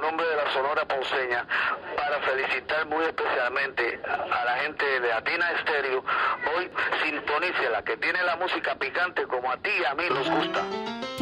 nombre de la Sonora Ponceña para felicitar muy especialmente a la gente de Latina Estéreo. Hoy sintonícela, que tiene la música picante como a ti y a mí nos gusta.